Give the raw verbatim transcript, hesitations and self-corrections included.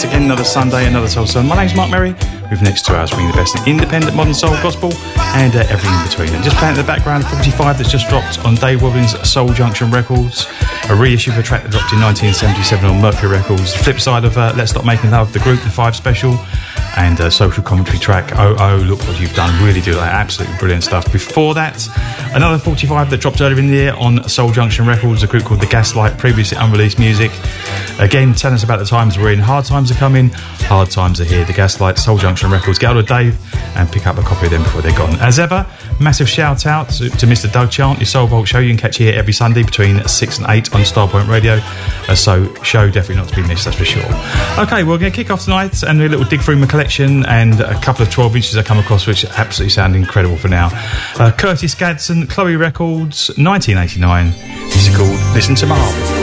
once again, another Sunday, another Soul Sun. My name's Mark Merry, with the next two hours bringing the best in independent modern soul, gospel, and uh, everything in between. And just playing in the background, forty-five that's just dropped on Dave Wobblin's Soul Junction Records, a reissue of a track that dropped in nineteen seventy-seven on Mercury Records. The flip side of uh, Let's Stop Making Love, the group, the Five Special, and a social commentary track, Oh Oh, Look What You've Done. Really do that, absolutely brilliant stuff. Before that, another forty-five that dropped earlier in the year on Soul Junction Records, a group called The Gaslight, previously unreleased music. Again, telling us about the times we're in. Hard times are coming, hard times are here. The Gaslight, Soul Junction Records. Get hold of Dave and pick up a copy of them before they're gone. As ever, massive shout out to, to Mister Doug Chant, your Soul Vault show. You can catch here every Sunday between six and eight on Starpoint Radio. Uh, so, show definitely not to be missed, that's for sure. Okay, we're going to kick off tonight and do a little dig through my collection and a couple of twelve inches I come across, which absolutely sound incredible for now. Uh, Curtis Gadsden, Chloe Records, nineteen eighty-nine. This is called Listen to My Heart.